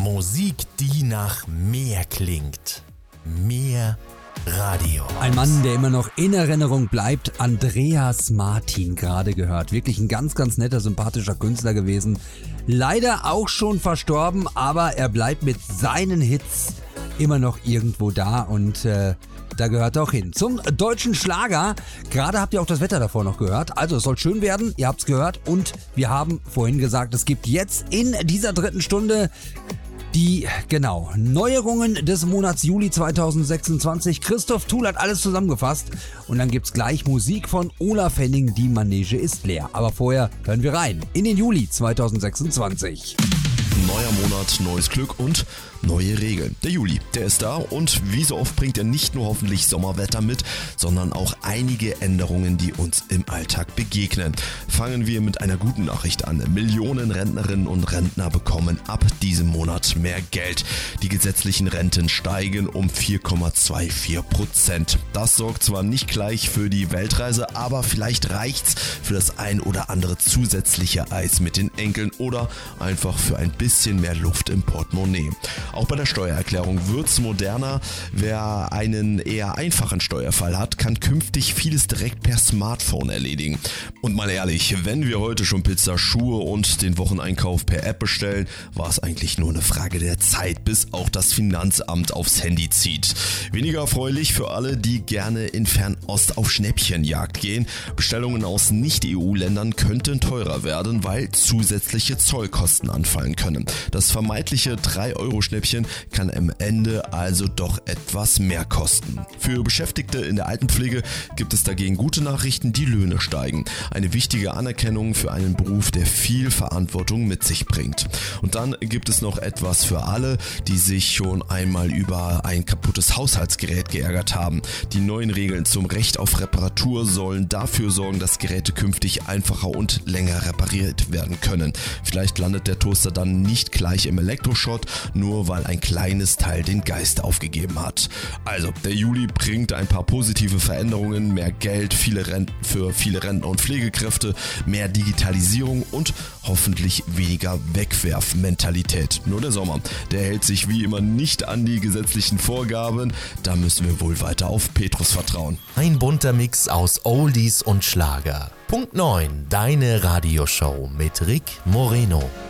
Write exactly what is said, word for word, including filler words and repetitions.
Musik, die nach mehr klingt. Mehr Radio. Ein Mann, der immer noch in Erinnerung bleibt, Andreas Martin, gerade gehört. Wirklich ein ganz, ganz netter, sympathischer Künstler gewesen. Leider auch schon verstorben, aber er bleibt mit seinen Hits immer noch irgendwo da und äh, da gehört er auch hin. Zum deutschen Schlager. Gerade habt ihr auch das Wetter davor noch gehört. Also es soll schön werden, ihr habt's gehört. Und wir haben vorhin gesagt, es gibt jetzt in dieser dritten Stunde die, genau, Neuerungen des Monats Juli zweitausendsechsundzwanzig. Christoph Thuhl hat alles zusammengefasst. Und dann gibt's gleich Musik von Olaf Henning, Die Manege ist leer. Aber vorher hören wir rein in den Juli zweitausendsechsundzwanzig. Neuer Monat, neues Glück und neue Regeln. Der Juli, der ist da und wie so oft bringt er nicht nur hoffentlich Sommerwetter mit, sondern auch einige Änderungen, die uns im Alltag begegnen. Fangen wir mit einer guten Nachricht an. Millionen Rentnerinnen und Rentner bekommen ab diesem Monat mehr Geld. Die gesetzlichen Renten steigen um vier Komma vierundzwanzig Prozent. Das sorgt zwar nicht gleich für die Weltreise, aber vielleicht reicht's für das ein oder andere zusätzliche Eis mit den Enkeln oder einfach für ein bisschen mehr Luft im Portemonnaie. Auch bei der Steuererklärung wird's moderner. Wer einen eher einfachen Steuerfall hat, kann künftig vieles direkt per Smartphone erledigen. Und mal ehrlich, wenn wir heute schon Pizza, Schuhe und den Wocheneinkauf per App bestellen, war es eigentlich nur eine Frage der Zeit, bis auch das Finanzamt aufs Handy zieht. Weniger erfreulich für alle, die gerne in Fernost auf Schnäppchenjagd gehen. Bestellungen aus Nicht-E U-Ländern könnten teurer werden, weil zusätzliche Zollkosten anfallen können. Das vermeintliche drei Euro Schnäppchen kann am Ende also doch etwas mehr kosten. Für Beschäftigte in der Altenpflege gibt es dagegen gute Nachrichten, die Löhne steigen. Eine wichtige Anerkennung für einen Beruf, der viel Verantwortung mit sich bringt. Und dann gibt es noch etwas für alle, die sich schon einmal über ein kaputtes Haushaltsgerät geärgert haben. Die neuen Regeln zum Recht auf Reparatur sollen dafür sorgen, dass Geräte künftig einfacher und länger repariert werden können. Vielleicht landet der Toaster dann nicht gleich im Elektroschrott, nur weil ein kleines Teil den Geist aufgegeben hat. Also, der Juli bringt ein paar positive Veränderungen, mehr Geld, viele Renten für viele Rentner und Pflegekräfte, mehr Digitalisierung und hoffentlich weniger Wegwerfmentalität. Nur der Sommer, der hält sich wie immer nicht an die gesetzlichen Vorgaben, da müssen wir wohl weiter auf Petrus vertrauen. Ein bunter Mix aus Oldies und Schlager. Punkt neun, deine Radioshow mit Rick Moreno.